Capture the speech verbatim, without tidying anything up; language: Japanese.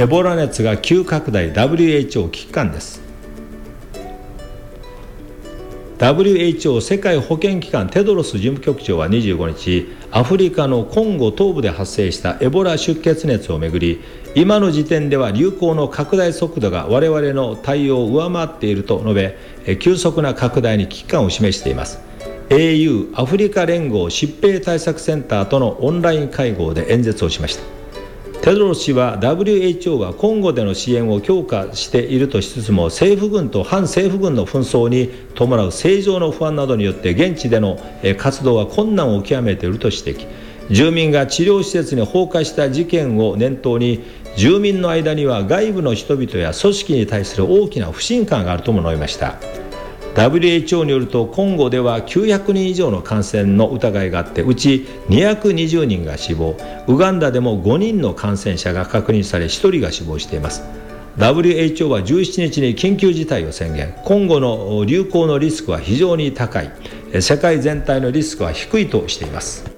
エボラ熱が急拡大、 ダブリューエイチオー 危機感です。 ダブリューエイチオー 世界保健機関テドロス事務局長はにじゅうごにち、アフリカのコンゴ東部で発生したエボラ出血熱をめぐり、今の時点では流行の拡大速度が我々の対応を上回っていると述べ、急速な拡大に危機感を示しています。 エーユー アフリカ連合疾病対策センターとのオンライン会合で演説をしました。テドロス氏は ダブリューエイチオー はコンゴでの支援を強化しているとしつつも、政府軍と反政府軍の紛争に伴う政情の不安などによって現地での活動は困難を極めていると指摘。住民が治療施設に放火した事件を念頭に、住民の間には外部の人々や組織に対する大きな不信感があるとも述べました。ダブリューエイチオー によると、コンゴではきゅうひゃくにん以上の感染の疑いがあって、うちにひゃくにじゅうにんが死亡、ウガンダでもごにんの感染者が確認され、ひとりが死亡しています。 ダブリューエイチオー はじゅうしちにちに緊急事態を宣言。コンゴの流行のリスクは非常に高い、世界全体のリスクは低いとしています。